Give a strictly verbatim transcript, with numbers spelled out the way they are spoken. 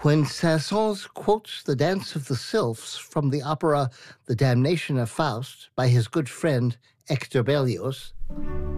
When Saint-Saëns quotes the Dance of the Sylphs from the opera The Damnation of Faust by his good friend Hector Berlioz,